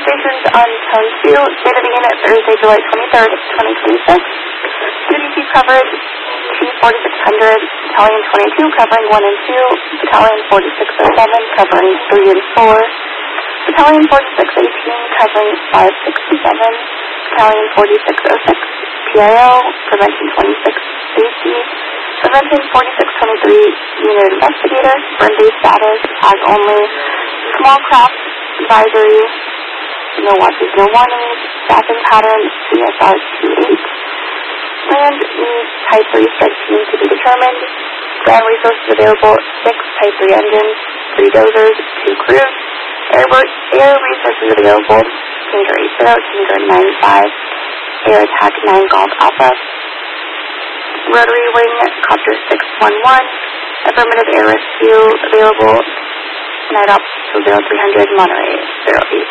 stations on Tone 2, data beginning Thursday, July 23rd, 2026. UDC coverage T4600, Battalion 22 covering 1 and 2, Battalion 4607 covering 3 and 4, Battalion 4618 covering 567, Battalion 4606, PIO, Prevention 26, Safety, Prevention 4623, Unit Investigator, burn day status, as only, small craft, advisory, no watches, no warnings, staffing pattern, CSR 28, land needs Type 3 strike team to be determined, ground resources available, 6 Type 3 engines, 3 dozers, 2 crews, air resources available, Tanker 80, Tanker 95, Air Attack 9 Golf Alpha, Rotary Wing, Copter 611, affirmative air rescue available, Night Ops 0300, Monterey 08.